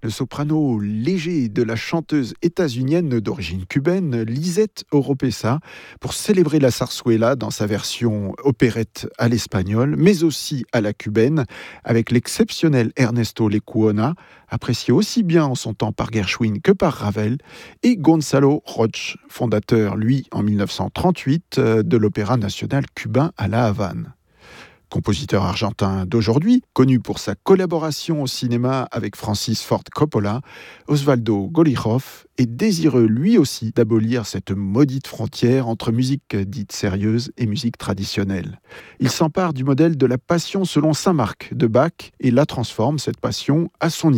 Le soprano léger de la chanteuse états-unienne d'origine cubaine, Lisette Oropesa, pour célébrer la zarzuela dans sa version opérette à l'espagnol, mais aussi à la cubaine, avec l'exceptionnel Ernesto Lecuona, apprécié aussi bien en son temps par Gershwin que par Ravel, et Gonzalo Roch, fondateur, lui, en 1938, de l'Opéra national cubain à La Havane. Compositeur argentin d'aujourd'hui, connu pour sa collaboration au cinéma avec Francis Ford Coppola, Osvaldo Golijov est désireux lui aussi d'abolir cette maudite frontière entre musique dite sérieuse et musique traditionnelle. Il s'empare du modèle de la Passion selon saint Marc de Bach et la transforme, cette passion, à son